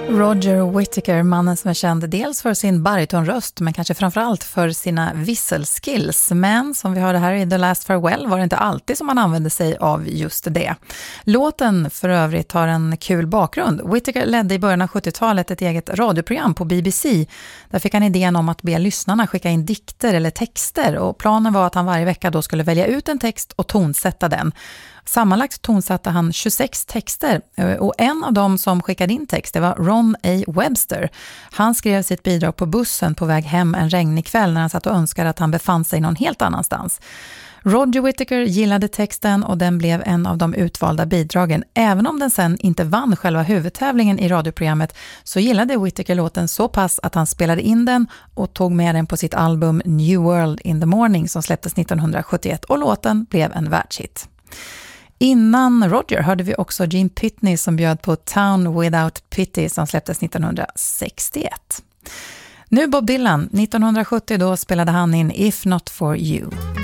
Roger Whittaker, mannen som är känd dels för sin baritonröst men kanske framförallt för sina visselskills. Men som vi hörde här i The Last Farewell var det inte alltid som han använde sig av just det. Låten för övrigt har en kul bakgrund. Whittaker ledde i början av 70-talet ett eget radioprogram på BBC. Där fick han idén om att be lyssnarna skicka in dikter eller texter, och planen var att han varje vecka då skulle välja ut en text och tonsätta den. Sammanlagt tonsatte han 26 texter, och en av dem som skickade in text, det var Ron A. Webster. Han skrev sitt bidrag på bussen på väg hem en regnig kväll när han satt och önskade att han befann sig någon helt annanstans. Roger Whittaker gillade texten och den blev en av de utvalda bidragen. Även om den sen inte vann själva huvudtävlingen i radioprogrammet, så gillade Whittaker låten så pass att han spelade in den och tog med den på sitt album New World in the Morning som släpptes 1971, och låten blev en världshit. Innan Roger hörde vi också Gene Pitney som bjöd på Town Without Pity som släpptes 1961. Nu Bob Dylan, 1970 då spelade han in If Not For You.